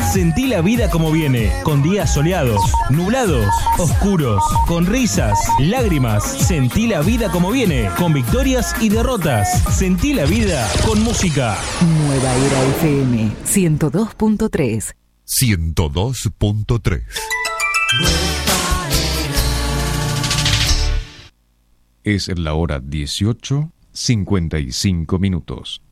Sentí la vida como viene, con días soleados, nublados, oscuros, con risas, lágrimas. Sentí la vida como viene, con victorias y derrotas. Sentí la vida con música. Nueva Era FM 102.3. 102.3. Es la hora 18:55.